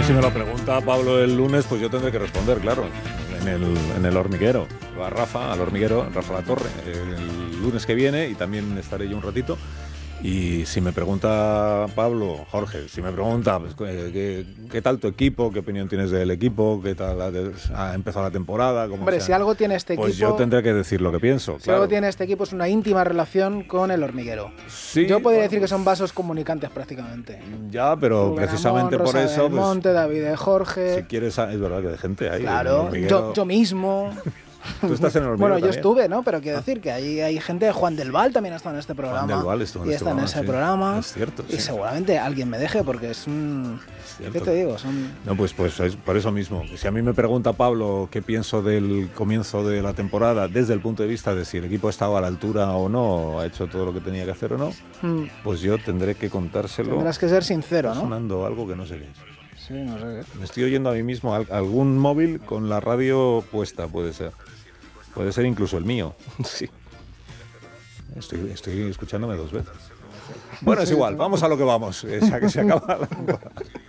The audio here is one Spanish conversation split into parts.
si me lo pregunta Pablo el lunes, pues yo tendré que responder, claro, en el hormiguero. Va Rafa al hormiguero, Rafa La Torre, el lunes que viene, y también estaré yo un ratito. Y si me pregunta Pablo, Jorge, si me pregunta pues, ¿qué tal tu equipo? ¿Qué opinión tienes del equipo? ¿Qué tal ha empezado la temporada? Hombre, si algo tiene este pues equipo... yo tendré que decir lo que pienso. Si algo tiene este equipo es una íntima relación con el hormiguero. Sí, yo podría decir que son vasos comunicantes prácticamente. Ya, pero Rubén precisamente Amón, por Rosa eso... del Monte, David de Jorge... Si quieres, es verdad que hay gente ahí. Claro, yo mismo... Tú estás en el hormiguero. Bueno, yo también. estuve, ¿no? Pero quiero decir que hay gente, Juan del Val también ha estado en este programa. Juan del Val estuvo en y este está en ese programa. Es cierto. Y seguramente alguien me deje porque es un... ¿Qué te digo? No, pues es por eso mismo. Si a mí me pregunta Pablo qué pienso del comienzo de la temporada desde el punto de vista de si el equipo ha estado a la altura o no, ha hecho todo lo que tenía que hacer o no, pues yo tendré que contárselo. Tendrás que ser sincero, ¿no? Sonando algo que no sé qué es. Sí, no sé qué. Me estoy oyendo a mí mismo algún móvil con la radio puesta, puede ser. Puede ser incluso el mío. Sí. Estoy escuchándome 2 veces. Bueno, es igual, vamos a lo que vamos. Ya que se acaba la temporada.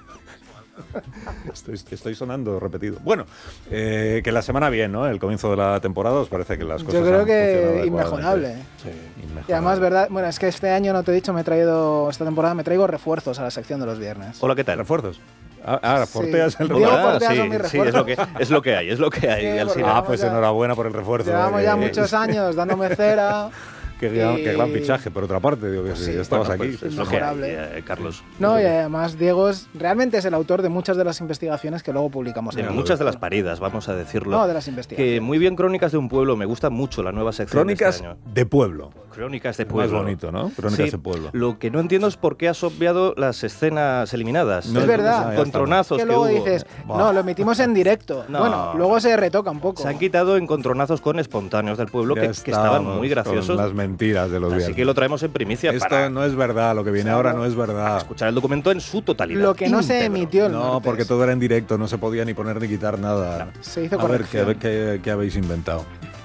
Estoy sonando repetido. Bueno, que la semana bien, ¿no? El comienzo de la temporada, ¿os parece que las cosas yo creo han que funcionado inmejorable. Sí, inmejorable. Y además, verdad, bueno, es que este año, no te he dicho, esta temporada me traigo refuerzos a la sección de los viernes. Hola, ¿qué tal? ¿Refuerzos? Forteas Sí. el Diego refuerzo. Fortea son mis Sí, refuerzos. es lo que hay. Sí, Alsina. Pues enhorabuena por el refuerzo. Llevamos ya muchos años dándome cera. Qué gran fichaje, por otra parte, digo que Sí, ya estabas Bueno, aquí. pues es lo que hay, mejorable. Carlos. No, y además Diego realmente es el autor de muchas de las investigaciones que luego publicamos De aquí. muchas de las paridas, vamos a decirlo. No, de las investigaciones. Que muy bien, Crónicas de un pueblo. Me gusta mucho la nueva sección Crónicas de este año. de pueblo. Crónicas de pueblo. Más bonito, ¿no? Crónicas Sí, de pueblo. Lo que no entiendo es por qué has obviado las escenas eliminadas. No, es verdad. ya Encontronazos que que luego hubo. dices, no, lo emitimos en directo. No. Bueno, luego se retoca un poco. Se han quitado encontronazos con espontáneos del pueblo que estaban muy graciosos. Con las mentiras de los Así viernes. que lo traemos en primicia Esto para no es verdad, lo que viene ahora no es verdad. escuchar el documento en su totalidad. Lo que no se íntegro. emitió el No, martes. porque todo era en directo, no se podía ni poner ni quitar nada. Se hizo a ver, corrección. ¿qué habéis inventado?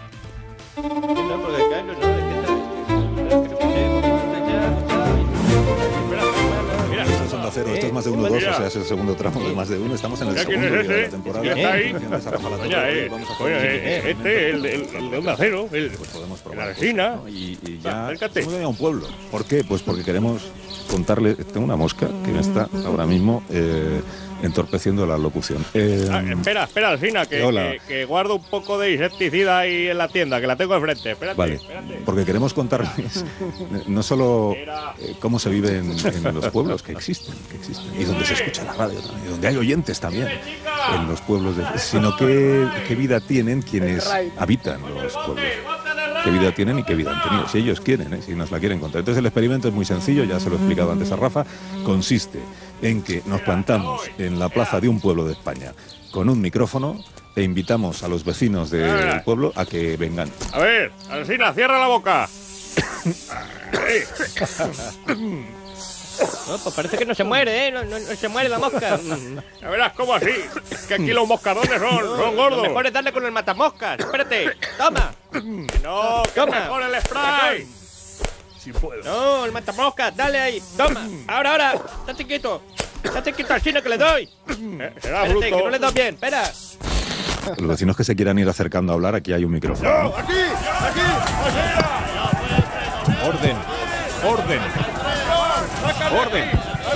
Mira, Esto es Onda Cero, esto es Más de Uno 2, o sea, es el segundo tramo de Más de Uno. Estamos en el ¿quién segundo es día de la ese? temporada. ¿Quién está ahí? Gracias a Rafa La Torre. Coña, Vamos a hacer coña, un siguiente. el de Onda Cero, Pues podemos el probar. Alsina. ¿no? Y ya Acércate. hemos venido a un pueblo. ¿Por qué? Pues porque queremos contarle. Tengo una mosca que me está ahora mismo entorpeciendo la locución. Espera, Alsina, que guardo un poco de insecticida ahí en la tienda, que la tengo enfrente. Espérate, Vale, espérate. porque queremos contarles no solo cómo se vive en los pueblos que existen, y donde se escucha la radio también, y donde hay oyentes también en los pueblos, sino qué vida tienen quienes habitan los pueblos. Qué vida tienen y qué vida han tenido, si ellos quieren, si nos la quieren contar. Entonces el experimento es muy sencillo, ya se lo he explicado antes a Rafa, consiste en que nos plantamos en la plaza de un pueblo de España con un micrófono e invitamos a los vecinos del pueblo a que vengan. A ver, Alsina, cierra la boca. No, pues parece que no se muere, ¿eh? No se muere la mosca. Ya verás cómo así, que aquí los moscardones son gordos. Lo mejor es darle con el matamoscas. Espérate, toma. No, que Toma. mejor el spray. Si puedo. No, el matamoscas, dale ahí. Toma. Ahora. Estate quieto, Alsina, que le doy. Será Espérate, bruto. que no le doy bien. Espera. Los vecinos que se quieran ir acercando a hablar, aquí hay un micrófono. No, ¿no? aquí, Alsina. Orden, orden, orden.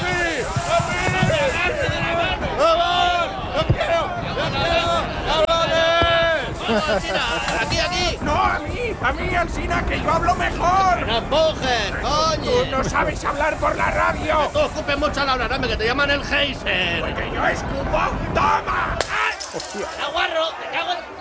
Aquí. ¡No, a mí, Alsina, que yo hablo mejor! ¡No empujes, ¡Tú coño! no sabes hablar por la radio! Tú ocupes mucho al hablar, hombre, que te llaman el geyser. ¡Porque yo escupo! ¡Toma! ¡Ay! ¡Aguarro! ¡Te cago en...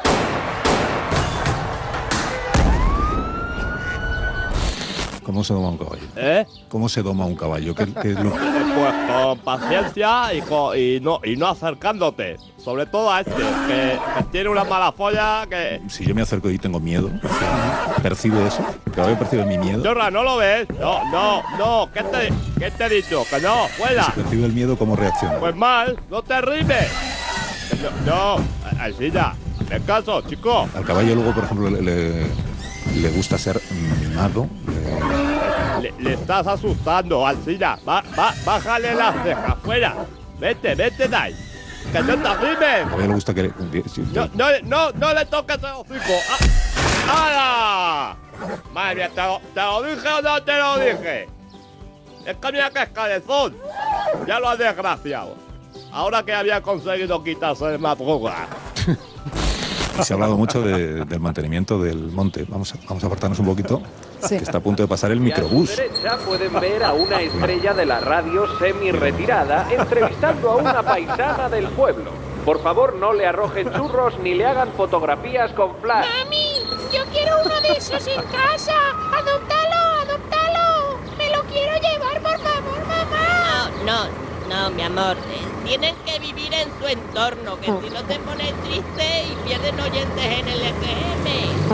¿Cómo se doma un caballo? ¿Eh? ¿Cómo se doma un caballo? ¿Qué es lo... Pues con paciencia y no acercándote. Sobre todo a este, que tiene una mala folla que... Si yo me acerco y tengo miedo, ¿percibe eso? ¿El caballo percibe mi miedo? Chorra, ¿no lo ves? No. ¿Qué te he dicho? Que no, fuera. Si percibe el miedo, ¿cómo reacciona? Pues mal, no te rimes. No, Alsina, hazme caso, chico. Al caballo luego, por ejemplo, le gusta ser mimado. Le estás asustando, Alsina. Bájale las cejas, fuera. Vete de ahí. ¡Que no te arrimes! A mí me gusta que... No le toques el hocico. ¡Hala! Madre mía, ¿te lo dije o no te lo dije? Es que mira que es cabezón. Ya lo has desgraciado. Ahora que había conseguido quitarse el madruga. Se ha hablado mucho del mantenimiento del monte. Vamos a apartarnos un poquito, que está a punto de pasar el microbús. A su derecha pueden ver a una estrella de la radio semi-retirada entrevistando a una paisana del pueblo. Por favor, no le arrojen churros ni le hagan fotografías con flash. ¡Mami! ¡Yo quiero uno de esos en casa! ¡Adóptalo! ¡Adóptalo! ¡Me lo quiero llevar, por favor, mamá! No, mi amor. Tienen que vivir en su entorno, que si no te pones triste y pierden oyentes en el FM.